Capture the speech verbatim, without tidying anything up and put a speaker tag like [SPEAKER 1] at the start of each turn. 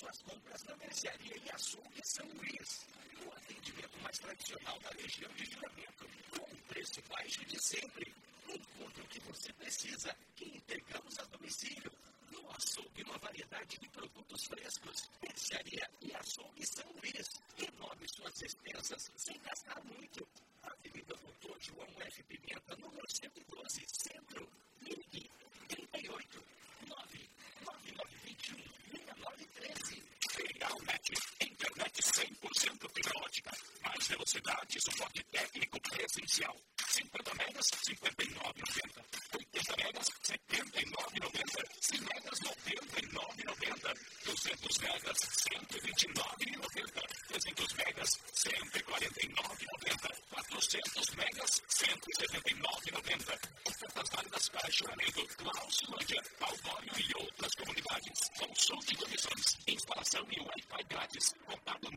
[SPEAKER 1] suas compras na mercearia e açougue São Luís. O atendimento mais tradicional da região de Livramento, com um preço baixo de sempre. Encontre o que você precisa e entregamos a domicílio. No açougue, uma variedade de produtos frescos. Mercearia e açougue São Luís. Renove suas despesas sem gastar muito. Avenida Doutor João F. Pimenta, número cento e doze, Centro. Ligue trinta e oito, nove nove nove dois um, seis nove um três.
[SPEAKER 2] Realnet, internet cem por cento fibra ótica. Mais velocidade, suporte técnico presencial. cinquenta megas, cinquenta e nove reais e noventa centavos. oitenta megas, setenta e nove reais e noventa centavos. cem megas, noventa e nove reais e noventa centavos. duzentos megas, cento e vinte e nove reais e noventa centavos. trezentos megas, cento e quarenta e nove reais e noventa centavos. quatrocentos megas, cento e setenta e nove reais e noventa centavos. Ofertas válidas para Juramento, Clausilândia, Paulório e outras comunidades. Consulte condições, instalação e Wi-Fi grátis. Contato